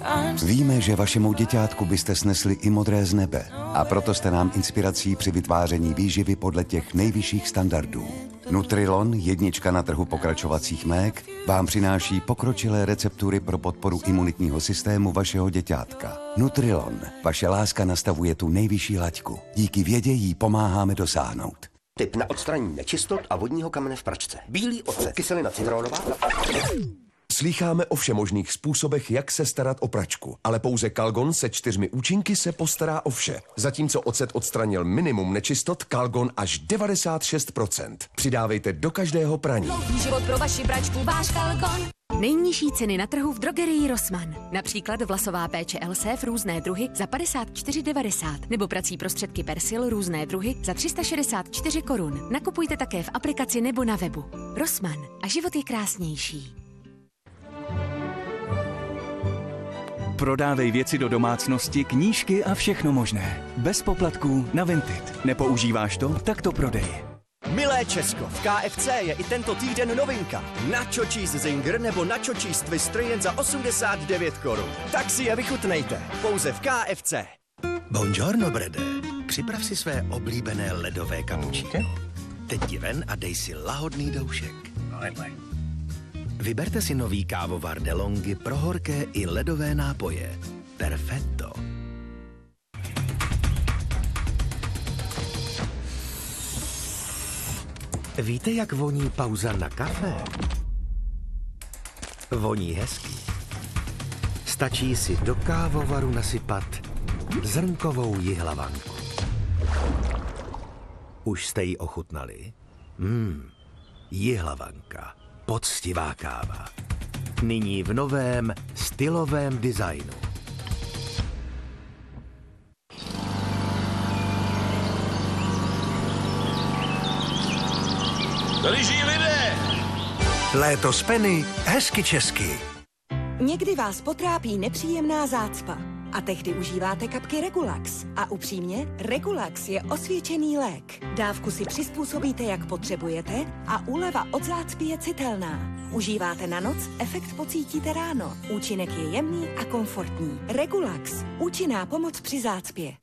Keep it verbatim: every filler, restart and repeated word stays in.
Víme, že vašemu děťátku byste snesli i modré z nebe a proto jste nám inspirací při vytváření výživy podle těch nejvyšších standardů. Nutrilon, jednička na trhu pokračovacích mék, vám přináší pokročilé receptury pro podporu imunitního systému vašeho děťátka. Nutrilon, vaše láska nastavuje tu nejvyšší laťku. Díky vědě jí pomáháme dosáhnout. Tip na odstranění nečistot a vodního kamene v pračce. Bílý ocet, kyselina citronová. Slýcháme o všemožných způsobech, jak se starat o pračku, ale pouze Calgon se čtyřmi účinky se postará o vše. Zatímco ocet odstranil minimum nečistot, Calgon až devadesát šest procent. Přidávejte do každého praní. Dlouhý život pro vaši pračku, váš Calgon. Nejnižší ceny na trhu v drogerii Rossmann. Například vlasová péče Elséf různé druhy za padesát čtyři devadesát nebo prací prostředky Persil různé druhy za tři sta šedesát čtyři korun. Nakupujte také v aplikaci nebo na webu. Rossmann a život je krásnější. Prodávej věci do domácnosti, knížky a všechno možné. Bez poplatků na Vinted. Nepoužíváš to? Tak to prodej. Milé Česko, v K F C je i tento týden novinka. Nacho cheese zinger nebo nacho cheese twister jen za osmdesát devět korun. Tak si je vychutnejte. Pouze v K F C. Buongiorno, Brede. Připrav si své oblíbené ledové kapučíno. Teď ti ven a dej si lahodný doušek. Vyberte si nový kávovar DeLonghi pro horké i ledové nápoje. Perfetto. Víte, jak voní pauza na kafe? Voní hezky. Stačí si do kávovaru nasypat zrnkovou jihlavanku. Už jste ji ochutnali? Mmm, jihlavanka. Poctivá káva. Nyní v novém stylovém designu. Tady žijí lidé! Léto z Penny, hezky česky. Někdy vás potrápí nepříjemná zácpa a tehdy užíváte kapky Regulax. A upřímně, Regulax je osvědčený lék. Dávku si přizpůsobíte, jak potřebujete a úleva od zácpy je citelná. Užíváte na noc, efekt pocítíte ráno. Účinek je jemný a komfortní. Regulax. Účinná pomoc při zácpě.